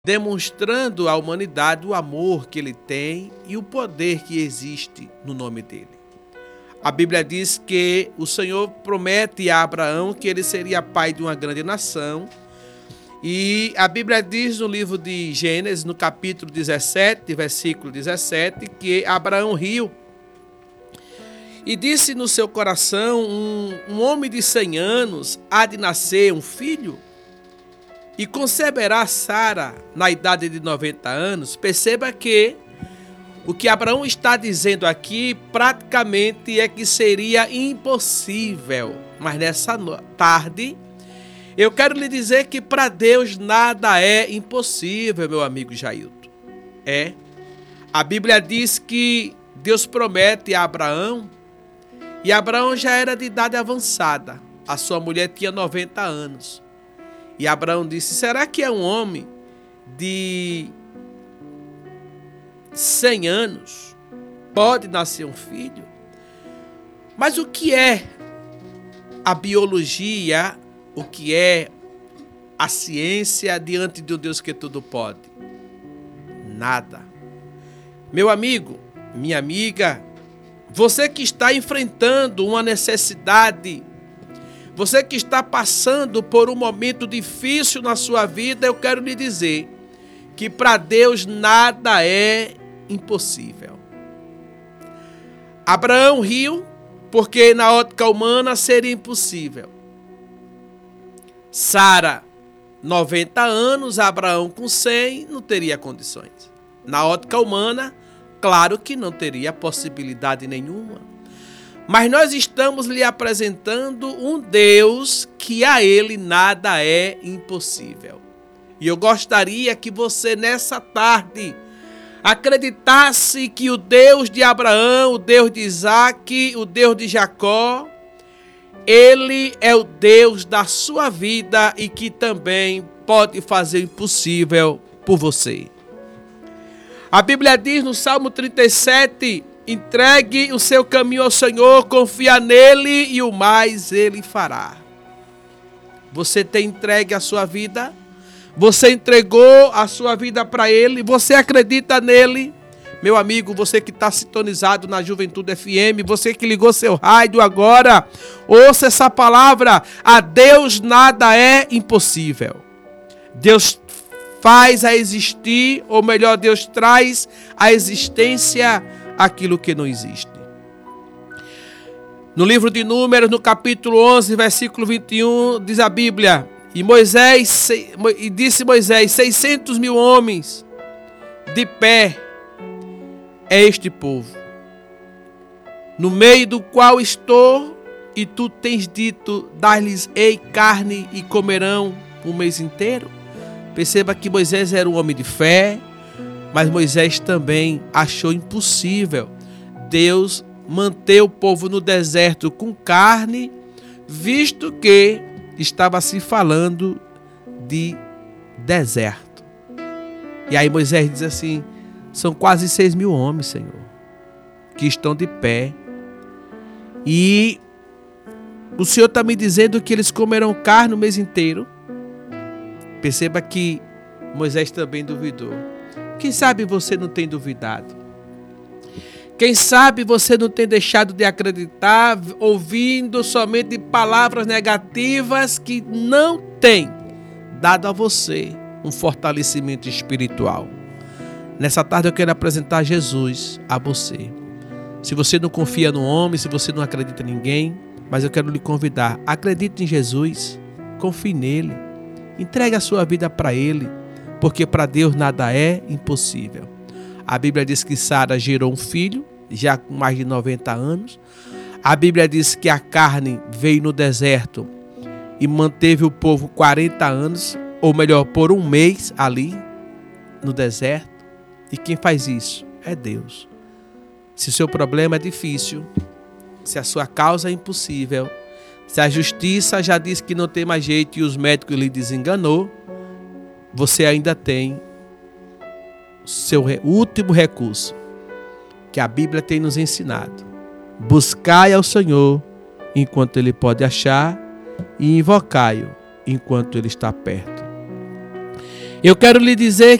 demonstrando à humanidade o amor que ele tem e o poder que existe no nome dele. A Bíblia diz que o Senhor promete a Abraão que ele seria pai de uma grande nação. E a Bíblia diz no livro de Gênesis, no capítulo 17, versículo 17, que Abraão riu e disse no seu coração: um homem de 100 anos há de nascer um filho e conceberá Sara na idade de 90 anos. Perceba que o que Abraão está dizendo aqui praticamente é que seria impossível. Mas nessa tarde eu quero lhe dizer que para Deus nada é impossível, meu amigo Jailton. A Bíblia diz que Deus promete a Abraão, e Abraão já era de idade avançada. A sua mulher tinha 90 anos. E Abraão disse: será que é um homem de 100 anos pode nascer um filho? Mas o que é a biologia? O que é a ciência diante de um Deus que tudo pode? Nada. Meu amigo, minha amiga, você que está enfrentando uma necessidade, você que está passando por um momento difícil na sua vida, eu quero lhe dizer que para Deus nada é impossível. Abraão riu porque na ótica humana seria impossível. Sara, 90 anos, Abraão com 100, não teria condições. Na ótica humana, claro que não teria possibilidade nenhuma. Mas nós estamos lhe apresentando um Deus que a ele nada é impossível. E eu gostaria que você nessa tarde acreditasse que o Deus de Abraão, o Deus de Isaac, o Deus de Jacó, ele é o Deus da sua vida e que também pode fazer o impossível por você. A Bíblia diz no Salmo 37, entregue o seu caminho ao Senhor, confia nele e o mais ele fará. Você tem entregue a sua vida? Você entregou a sua vida para ele? Você acredita nele? Meu amigo, você que está sintonizado na Juventude FM, você que ligou seu rádio agora, ouça essa palavra: a Deus nada é impossível. Deus faz a existir, ou melhor, Deus traz à existência aquilo que não existe. No livro de Números, no capítulo 11, versículo 21, diz a Bíblia: e disse Moisés, 600 mil homens de pé é este povo, no meio do qual estou, e tu tens dito, dar-lhes-ei carne e comerão o mês inteiro. Perceba que Moisés era um homem de fé, mas Moisés também achou impossível Deus manter o povo no deserto com carne, visto que estava se falando de deserto. E aí Moisés diz assim: são quase 6 mil homens, Senhor, que estão de pé. E o Senhor está me dizendo que eles comerão carne o mês inteiro. Perceba que Moisés também duvidou. Quem sabe você não tem duvidado? Quem sabe você não tem deixado de acreditar, ouvindo somente palavras negativas que não têm dado a você um fortalecimento espiritual. Nessa tarde eu quero apresentar Jesus a você. Se você não confia no homem, se você não acredita em ninguém, mas eu quero lhe convidar: acredite em Jesus, confie nele, entregue a sua vida para ele, porque para Deus nada é impossível. A Bíblia diz que Sara gerou um filho, já com mais de 90 anos. A Bíblia diz que a carne veio no deserto e manteve o povo 40 anos, ou melhor, por um mês ali no deserto. E quem faz isso é Deus. Se o seu problema é difícil, se a sua causa é impossível, se a justiça já diz que não tem mais jeito e os médicos lhe desenganou, você ainda tem o seu último recurso, que a Bíblia tem nos ensinado: buscai ao Senhor enquanto Ele pode achar, e invocai-o enquanto Ele está perto. Eu quero lhe dizer